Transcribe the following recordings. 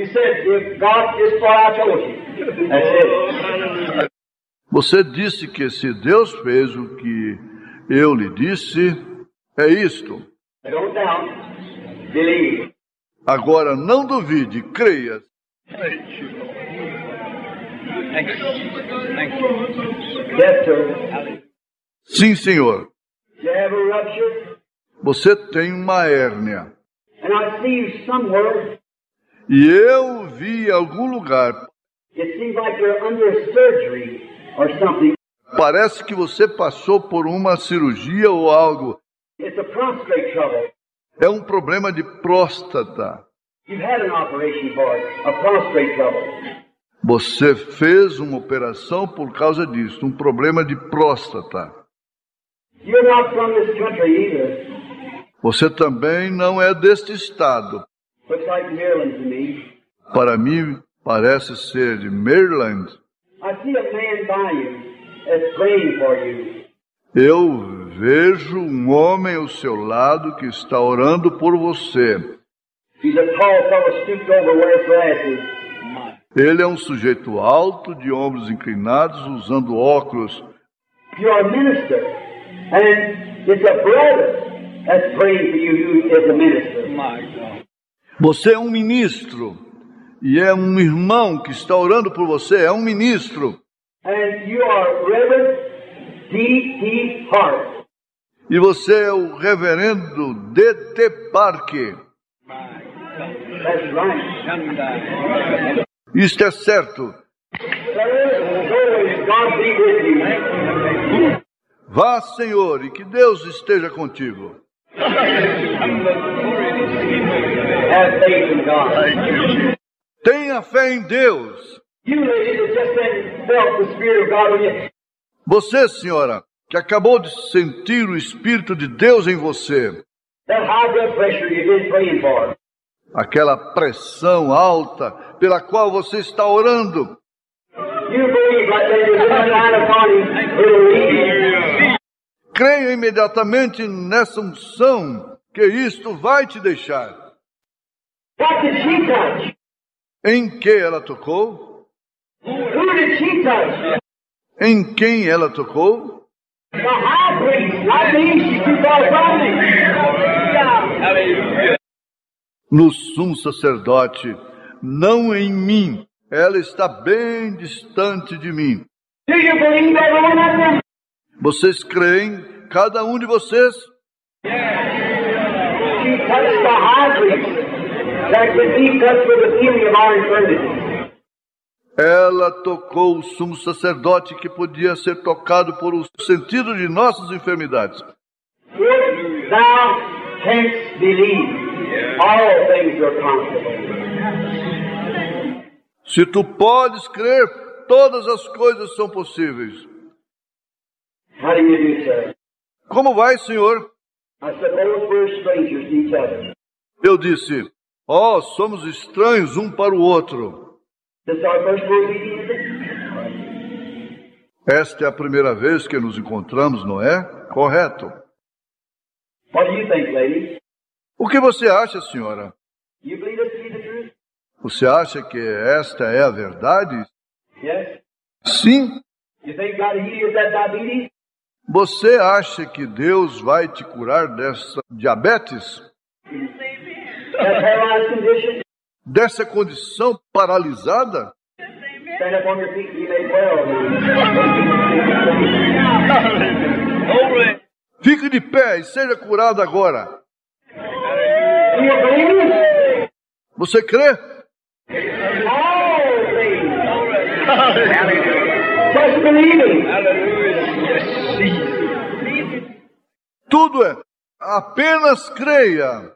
You said, if God is for, I told you. That's it. Você disse que se Deus fez o que eu lhe disse, é isto. Don't doubt, believe. Agora não duvide, creia. Yes, sir. Sim, Senhor. You have a rupture, Você tem uma hérnia. and I see you somewhere. E eu vi em algum lugar. It seems like you're under surgery or something. Parece que você passou por uma cirurgia ou algo. It's a prostate trouble. É um problema de próstata. You've had an operation for it, a prostate trouble. Você fez uma operação por causa disso, um problema de próstata. You're not from this country either. Você também não é deste estado. Looks like Maryland to me. Para mim, parece ser de Maryland. I see a man by you that's praying for you. Eu vejo um homem ao seu lado que está orando por você. He's a tall fellow stooped over, wears glasses. Ele é um sujeito alto, de ombros inclinados, usando óculos. You're a minister, and it's a brother that's praying for you who is a minister. Você é um ministro, e é um irmão que está orando por você, é um ministro. And you are Reverend D.T. Hart. E você é o reverendo D.T. Parker. That's right. Isto é certo. Sir, God be with you. Vá, Senhor, e que Deus esteja contigo. Have faith in God. Tenha fé em Deus. You lady that just then felt the Spirit of God on you. Você, senhora, que acabou de sentir o Espírito de Deus em você. That high blood pressure you've been praying for. Aquela pressão alta pela qual você está orando. You believe like there's a line upon him, it'll lead you. Creia imediatamente nessa unção, que isto vai te deixar. What did she touch? Em que ela tocou? Who did she touch? Em quem ela tocou? The high priest. I believe she's too far from me. No sumo sacerdote, não em mim. Ela está bem distante de mim. Do you believe every one of them? Vocês creem, cada um de vocês? She touched the high priest that could be touched with the feeling of our infirmity. Ela tocou o sumo sacerdote que podia ser tocado por o sentido de nossas enfermidades. If thou canst believe, all things are possible. Se tu podes crer, todas as coisas são possíveis. How do you do, sir? Como vai, Senhor? I suppose we're strangers to each other. Eu disse, somos estranhos um para o outro. This is our first word meeting, is it? Esta é a primeira vez que nos encontramos, não é? Correto. What do you think, ladies? O que você acha, senhora? You believe this to be the truth? Você acha que esta é a verdade? Yes? Sim. You think God will heal you of that diabetes? Você acha que Deus vai te curar dessa diabetes? That paralyzed condition? Dessa condição paralisada? Stand up on your feet and be made well. Fique de pé e seja curado agora. Do you believe it? Você crê? All things. Just believing. Tudo é. Apenas creia.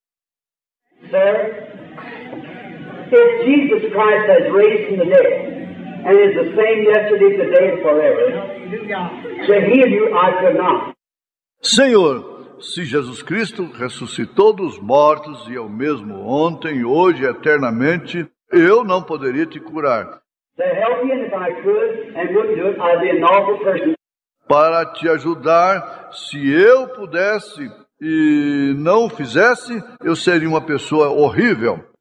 Sir, if Jesus Christ has raised from the dead and is the same yesterday, today, and forever, to heal you I could not. Senhor, se Jesus Cristo ressuscitou dos mortos e é o mesmo ontem, hoje e eternamente, eu não poderia te curar. To help you, and if I could and wouldn't do it, I'd be an awful person. Para te ajudar, se eu pudesse e não o fizesse, eu seria uma pessoa horrível.